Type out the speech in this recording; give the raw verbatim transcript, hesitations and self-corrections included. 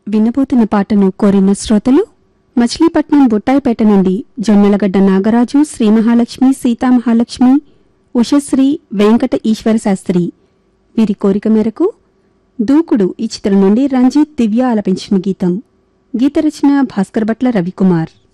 వినబోతున్న పాటను కోరిన శ్రోతలు మచిలీపట్నం బుట్టాయిపేట నుండి జొన్నలగడ్డ నాగరాజు, శ్రీ మహాలక్ష్మి, సీతామహాలక్ష్మి, ఉషశ్రీ, వెంకట ఈశ్వర శాస్త్రి. వీరి కోరిక మేరకు దూకుడు ఈ చిత్రం నుండి రంజిత్, దివ్య ఆలపించిన గీతం. గీత రచన భాస్కర్ భట్ల రవికుమార్.